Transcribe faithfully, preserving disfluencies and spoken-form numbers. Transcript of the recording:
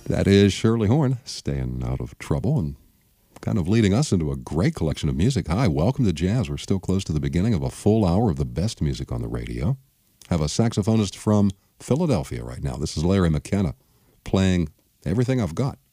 That is Shirley Horn, staying out of trouble and kind of leading us into a great collection of music. Hi, welcome to Jazz. We're still close to the beginning of a full hour of the best music on the radio. Have a saxophonist from Philadelphia right now. This is Larry McKenna playing Everything I've Got.